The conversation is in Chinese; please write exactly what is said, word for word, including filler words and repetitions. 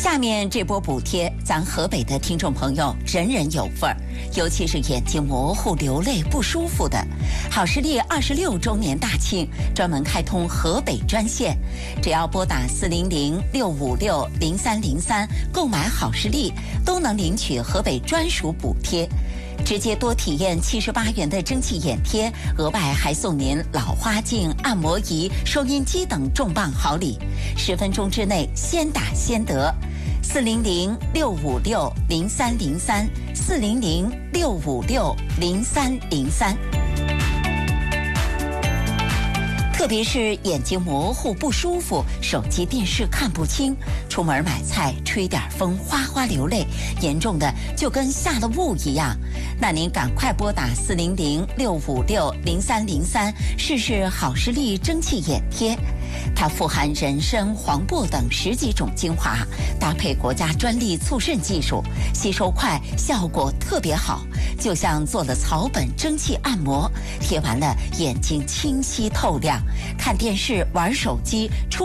下面这波补贴，咱河北的听众朋友人人有份儿，尤其是眼睛模糊、流泪不舒服的。好视力二十六周年大庆，专门开通河北专线，只要拨打四零零六五六零三零三购买好视力，都能领取河北专属补贴。直接多体验七十八元的蒸汽眼贴，额外还送您老花镜、按摩仪、收音机等重磅好礼，十分钟之内先打先得。四零零六五六零三零三，四零零六五六零三零三。特别是眼睛模糊不舒服，手机电视看不清，出门买菜吹点风哗哗流泪，严重的就跟下了雾一样。那您赶快拨打四零零六五六零三零三，试试好视力蒸汽眼贴。它富含人参、黄柏等十几种精华，搭配国家专利促渗技术，吸收快，效果特别好，就像做了草本蒸汽按摩，贴完了眼睛清晰透亮，看电视、玩手机出